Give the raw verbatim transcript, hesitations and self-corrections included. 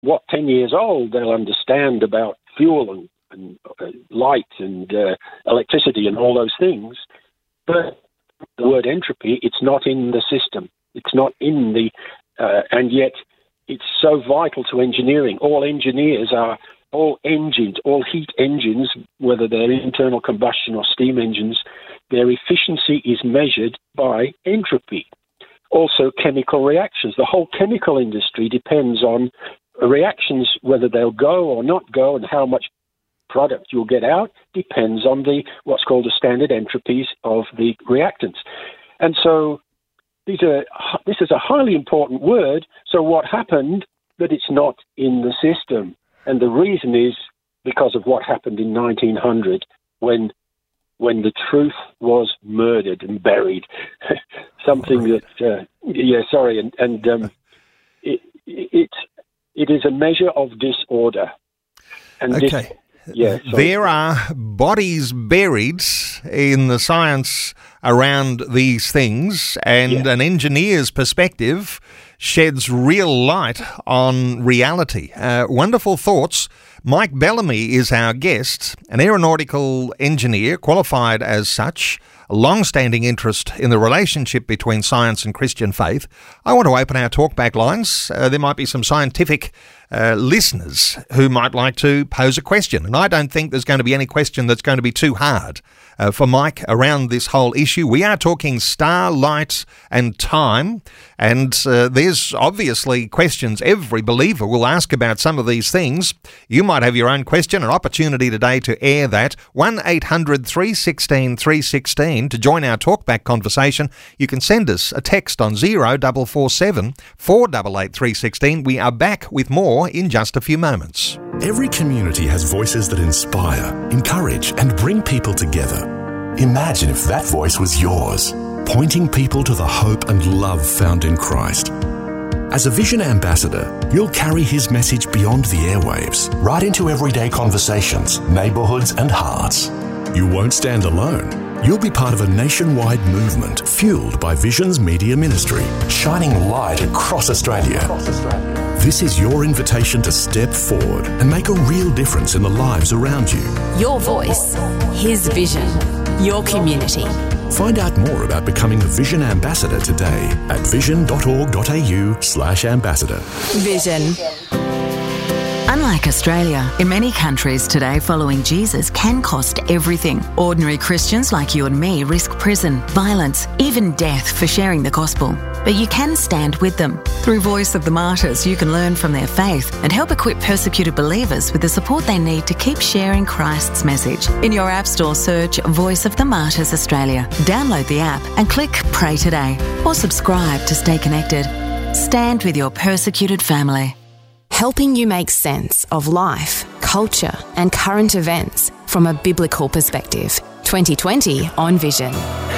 what, ten years old, they'll understand about fuel and, and uh, light and uh, electricity and all those things. But the word entropy, it's not in the system. It's not in the, uh, and yet it's so vital to engineering. All engineers are, all engines, all heat engines, whether they're internal combustion or steam engines, their efficiency is measured by entropy. Also, chemical reactions. The whole chemical industry depends on reactions, whether they'll go or not go, and how much product you'll get out depends on the what's called the standard entropies of the reactants. And so these are, this is a highly important word. So what happened that it's not in the system? And the reason is because of what happened in nineteen hundred when when the truth was murdered and buried. Something that, uh, yeah, sorry, and, and um, it, it it is a measure of disorder. And okay. Dis- yeah, there are bodies buried in the science around these things, and yeah. an engineer's perspective sheds real light on reality. Uh, wonderful thoughts. Mike Bellamy is our guest, an aeronautical engineer, qualified as such, a long-standing interest in the relationship between science and Christian faith. I want to open our talkback lines. Uh, there might be some scientific uh, listeners who might like to pose a question, and I don't think there's going to be any question that's going to be too hard uh, for Mike around this whole issue. We are talking starlight and time, and uh, there's obviously questions every believer will ask about some of these things. You might have your own question, an opportunity today to air that. one eight hundred three one six three one six. To join our talkback conversation, you can send us a text on zero four four seven, four eight eight, three one six. We are back with more in just a few moments. Every community has voices that inspire, encourage, and bring people together. Imagine if that voice was yours, pointing people to the hope and love found in Christ. As a Vision Ambassador, you'll carry his message beyond the airwaves, right into everyday conversations, neighbourhoods, and hearts. You won't stand alone. You'll be part of a nationwide movement fueled by Vision's media ministry, shining light across Australia. Across Australia. This is your invitation to step forward and make a real difference in the lives around you. Your voice, his vision, your community. Find out more about becoming a Vision Ambassador today at vision.org.au slash ambassador. Vision. Unlike Australia, in many countries today, following Jesus can cost everything. Ordinary Christians like you and me risk prison, violence, even death for sharing the gospel. But you can stand with them. Through Voice of the Martyrs, you can learn from their faith and help equip persecuted believers with the support they need to keep sharing Christ's message. In your App Store, search Voice of the Martyrs Australia. Download the app and click Pray Today or subscribe to stay connected. Stand with your persecuted family. Helping you make sense of life, culture, and current events from a biblical perspective. twenty twenty on Vision.